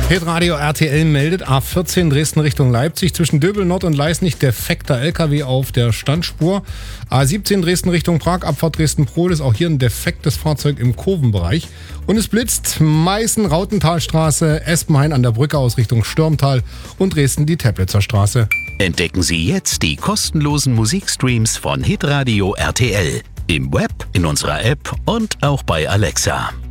Hitradio RTL meldet A14 Dresden Richtung Leipzig zwischen Döbel Nord und Leisnig defekter LKW auf der Standspur. A17 Dresden Richtung Prag, Abfahrt Dresden-Prohl, auch hier ein defektes Fahrzeug im Kurvenbereich. Und es blitzt Meißen, Rautentalstraße, Espenhain an der Brücke aus Richtung Stürmtal und Dresden die Teplitzer Straße. Entdecken Sie jetzt die kostenlosen Musikstreams von Hitradio RTL. Im Web, in unserer App und auch bei Alexa.